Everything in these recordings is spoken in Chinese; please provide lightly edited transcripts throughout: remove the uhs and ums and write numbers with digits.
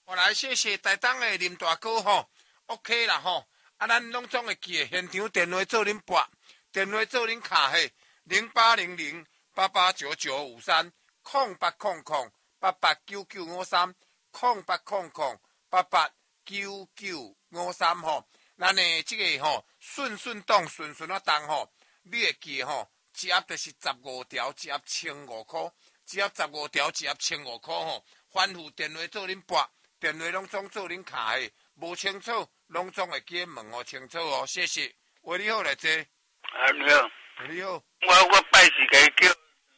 后来谢谢台东的林大哥吼 ，OK 啦吼，咱拢总会记的，现场电话做恁拨，电话做恁卡嘿，0800889953，0800889953吼，咱的这个吼顺动顺啊动吼，你会记吼，一盒就是15条，一盒1500块，一盒15条，一盒1500块吼，反复电话做恁拨。电话拢总做恁卡的，无清楚拢总会记问哦清楚哦，谢谢。喂，你好，来坐。 你好。 你好。 我拜时给叫。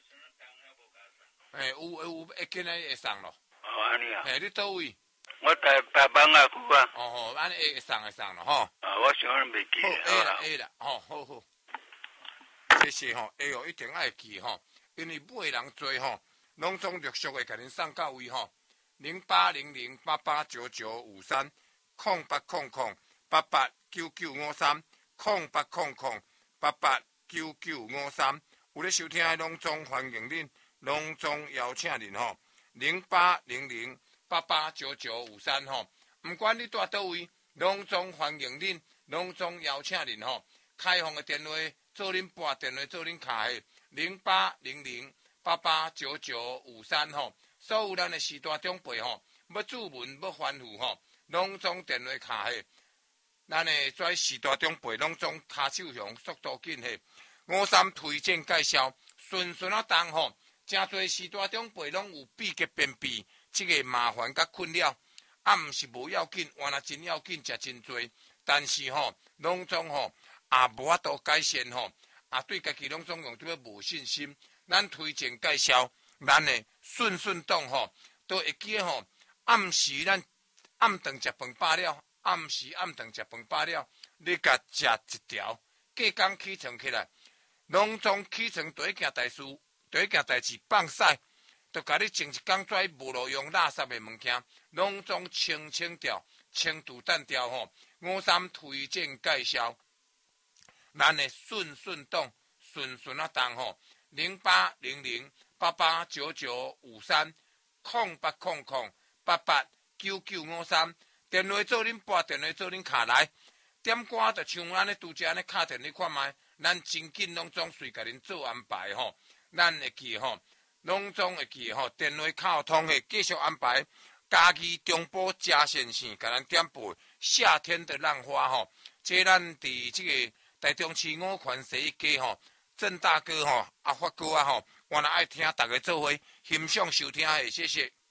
有，今日会送咯。 哦，安尼啊。 你倒位？ 我台北啊区啊。 哦，安尼会送咯吼。 我想袂记。 会啦，好。谢谢吼，哦，一定爱记吼，因为每个人做吼，拢总陆续会甲恁送到位吼。0800889953，0800889953，有咧收听的拢总欢迎恁，拢总邀请恁吼。0800889953吼，不管你住倒位，拢总欢迎恁，拢总邀请恁吼。开放的电话做恁拨，电话做恁卡的0800889953吼。所有咱的时代长辈吼，要注文要吩咐吼，拢总电话卡迄，咱的跩时代长辈拢总骹手响，速度紧迄。53推荐介绍，顺啊动吼，真侪时代长辈拢有闭结便秘，这个麻烦甲困扰，毋是无要紧，原来真要紧，食真多，但是吼，拢总吼也无法度改善吼，对家己拢总用对无信心，咱推荐介绍。咱的顺动吼，都会记吼。暗时咱暗顿食饭饱了，暗时暗顿食饭饱了，你甲食一条，隔工起床起来，拢总起床第一件代志，放屎，就甲你整一工跩无路用垃圾的物件，拢总清掉，清除单掉吼。53推荐介绍，咱的顺动啊动吼，0800889953，0800889953，电话做恁拨，电话做恁卡来，点歌就像咱咧拄则安尼敲电你看卖，咱真紧拢总随甲恁做安排吼，咱会记吼，拢总会记吼，电话敲通的继续安排。嘉义中部嘉线线，甲咱点播夏天的浪花吼，这咱伫这个台中市五权西街吼。郑大哥吼，发哥啊吼，原来爱听大家做伙欣赏收听的，谢谢。